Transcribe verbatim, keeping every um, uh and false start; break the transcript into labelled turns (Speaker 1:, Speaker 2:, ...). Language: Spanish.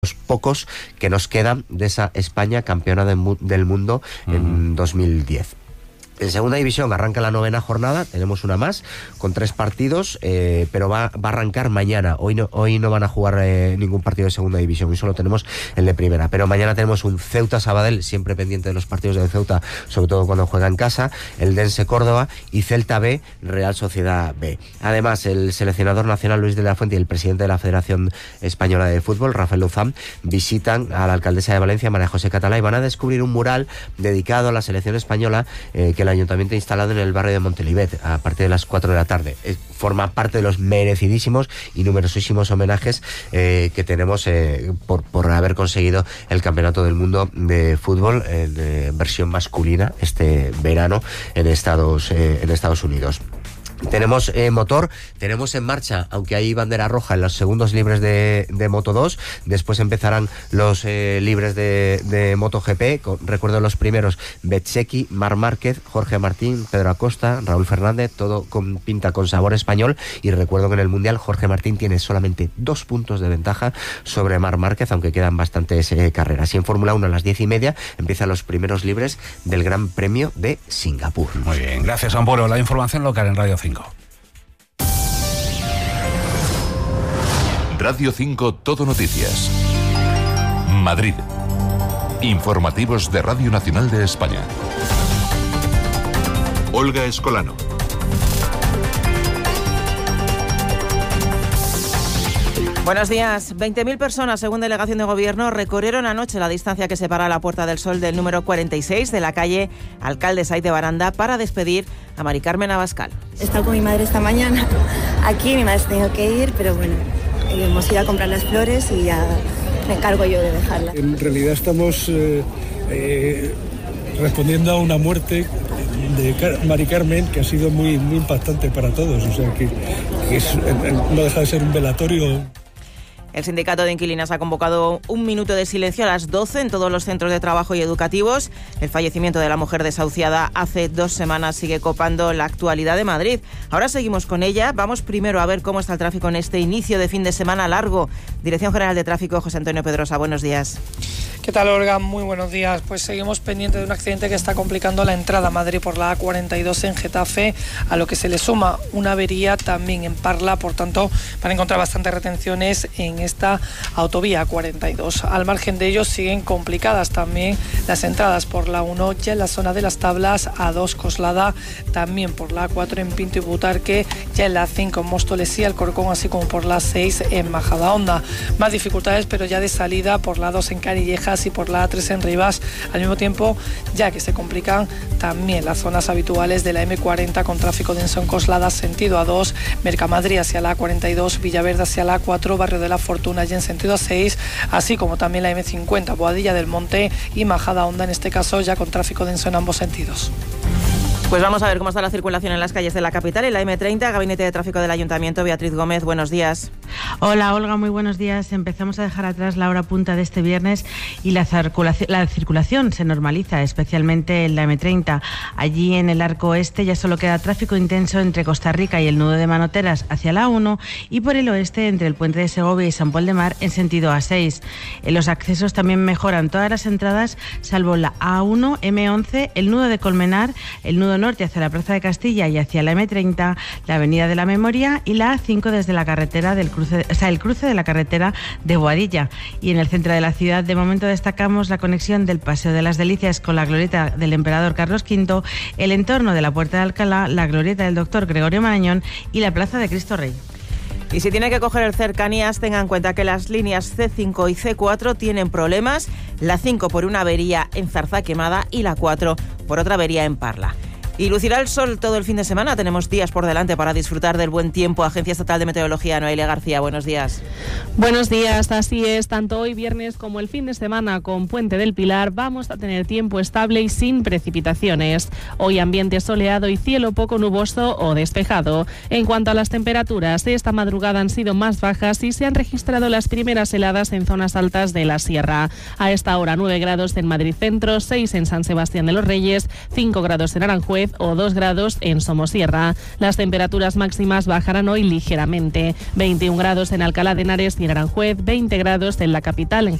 Speaker 1: los pocos que nos quedan de esa España campeona de mu- del mundo uh-huh. en dos mil diez. En segunda división arranca la novena jornada, tenemos una más, con tres partidos, eh, pero va, va a arrancar mañana. Hoy no, hoy no van a jugar eh, ningún partido de segunda división, hoy solo tenemos el de primera. Pero mañana tenemos un Ceuta-Sabadell, siempre pendiente de los partidos de Ceuta, sobre todo cuando juega en casa, el Dense Córdoba y Celta B, Real Sociedad B. Además, el seleccionador nacional Luis de la Fuente y el presidente de la Federación Española de Fútbol, Rafael Luzán, visitan a la alcaldesa de Valencia, María José Catalá, y van a descubrir un mural dedicado a la selección española eh, que la ayuntamiento instalado en el barrio de Montelivet a partir de las cuatro de la tarde. Eh, forma parte de los merecidísimos y numerosísimos homenajes eh, que tenemos eh, por, por haber conseguido el Campeonato del Mundo de Fútbol en eh, versión masculina este verano en Estados, eh, en Estados Unidos. Tenemos eh, motor, tenemos en marcha, aunque hay bandera roja en los segundos libres de, de Moto dos, después empezarán los eh, libres de, de MotoGP, con, recuerdo los primeros, Bezzecchi, Marc Márquez, Jorge Martín, Pedro Acosta, Raúl Fernández, todo con pinta con sabor español, y recuerdo que en el Mundial Jorge Martín tiene solamente dos puntos de ventaja sobre Marc Márquez, aunque quedan bastantes eh, carreras. Y en Fórmula uno a las diez y media empiezan los primeros libres del Gran Premio de Singapur.
Speaker 2: Muy bien, gracias Amparo. La información local en Radio cinco.
Speaker 3: Radio cinco Todo Noticias. Madrid. Informativos de Radio Nacional de España. Olga Escolano.
Speaker 4: Buenos días. veinte mil personas, según delegación de gobierno, recorrieron anoche la distancia que separa la Puerta del Sol del número cuarenta y seis de la calle Alcalde Saiz de Baranda para despedir a Mari Carmen Abascal.
Speaker 5: He estado con mi madre esta mañana aquí, mi madre se ha tenido que ir, pero bueno, hemos ido a comprar las flores y ya me encargo yo de dejarla.
Speaker 6: En realidad estamos eh, eh, respondiendo a una muerte de Car- Mari Carmen que ha sido muy, muy impactante para todos, o sea que, que es, no deja de ser un velatorio.
Speaker 4: El sindicato de inquilinas ha convocado un minuto de silencio a las doce en todos los centros de trabajo y educativos. El fallecimiento de la mujer desahuciada hace dos semanas sigue copando la actualidad de Madrid. Ahora seguimos con ella. Vamos primero a ver cómo está el tráfico en este inicio de fin de semana largo. Dirección General de Tráfico, José Antonio Pedrosa, buenos días.
Speaker 7: ¿Qué tal, Olga? Muy buenos días. Pues seguimos pendientes de un accidente que está complicando la entrada a Madrid por la A cuarenta y dos en Getafe, a lo que se le suma una avería también en Parla. Por tanto, van a encontrar bastantes retenciones en esta autovía cuarenta y dos. Al margen de ello, siguen complicadas también las entradas por la uno, ya en la zona de las Tablas, A dos Coslada, también por la A cuatro en Pinto y Butarque, ya en la cinco en Móstoles y Alcorcón, así como por la seis en Majadahonda. Más dificultades, pero ya de salida por la dos en Canillejas y por la A tres en Rivas, al mismo tiempo ya que se complican también las zonas habituales de la eme cuarenta con tráfico denso en Coslada, sentido A dos, Mercamadrid hacia la A cuarenta y dos, Villaverde hacia la A cuatro, Barrio de la Fortuna y en sentido A seis, así como también la eme cincuenta, Boadilla del Monte y Majadahonda, en este caso ya con tráfico denso en ambos sentidos.
Speaker 4: Pues vamos a ver cómo está la circulación en las calles de la capital. En la eme treinta, Gabinete de Tráfico del Ayuntamiento, Beatriz Gómez, buenos días.
Speaker 8: Hola, Olga, muy buenos días. Empezamos a dejar atrás la hora punta de este viernes y la circulación, la circulación se normaliza, especialmente en la eme treinta. Allí en el arco oeste ya solo queda tráfico intenso entre Costa Rica y el nudo de Manoteras hacia la A uno y por el oeste entre el puente de Segovia y San Pol de Mar en sentido A seis. En los accesos también mejoran todas las entradas, salvo la A uno, eme once, el nudo de Colmenar, el nudo norte hacia la Plaza de Castilla y hacia la eme treinta, la Avenida de la Memoria y la A cinco desde la carretera del cruce, o sea, el cruce de la carretera de Boadilla. Y en el centro de la ciudad, de momento destacamos la conexión del Paseo de las Delicias con la glorieta del Emperador Carlos quinto, el entorno de la Puerta de Alcalá, la glorieta del Doctor Gregorio Marañón y la Plaza de Cristo Rey.
Speaker 4: Y si tiene que coger el Cercanías, tenga en cuenta que las líneas ce cinco y ce cuatro tienen problemas, la cinco por una avería en Zarzaquemada y la cuatro por otra avería en Parla. Y lucirá el sol todo el fin de semana. Tenemos días por delante para disfrutar del buen tiempo. Agencia Estatal de Meteorología, Noelia García, buenos días.
Speaker 9: Buenos días, así es. Tanto hoy viernes como el fin de semana con Puente del Pilar vamos a tener tiempo estable y sin precipitaciones. Hoy ambiente soleado y cielo poco nuboso o despejado. En cuanto a las temperaturas, esta madrugada han sido más bajas y se han registrado las primeras heladas en zonas altas de la sierra. A esta hora nueve grados en Madrid Centro, seis en San Sebastián de los Reyes, cinco grados en Aranjuez diez o dos grados en Somosierra. Las temperaturas máximas bajarán hoy ligeramente. veintiún grados en Alcalá de Henares y en Aranjuez, veinte grados en la capital, en